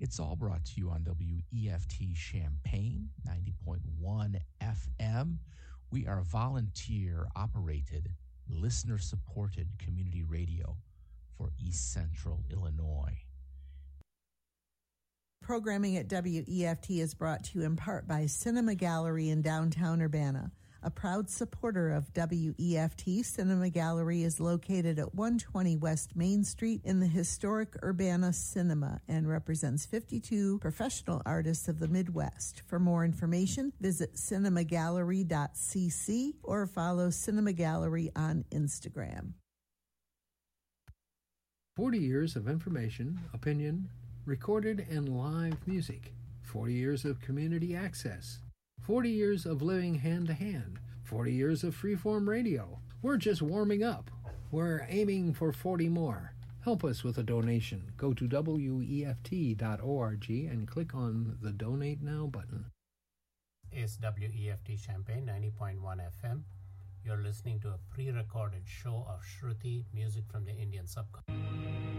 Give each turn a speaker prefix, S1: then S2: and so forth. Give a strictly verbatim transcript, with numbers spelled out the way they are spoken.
S1: It's all brought to you on W E F T Champaign, ninety point one F M. We are volunteer-operated, listener-supported community radio for East Central Illinois.
S2: Programming at W E F T is brought to you in part by Cinema Gallery in downtown Urbana. A proud supporter of W E F T, Cinema Gallery is located at one twenty West Main Street in the historic Urbana Cinema and represents fifty-two professional artists of the Midwest. For more information, visit cinema gallery dot c c or follow Cinema Gallery on Instagram.
S3: forty years of information, opinion, recorded and live music. forty years of community access. forty years of living hand-to-hand. forty years of freeform radio. We're just warming up. We're aiming for forty more. Help us with a donation. Go to W E F T dot org and click on the Donate Now button.
S4: It's W E F T Champaign, ninety point one F M. You're listening to a pre-recorded show of Shruti, music from the Indian subcontinent.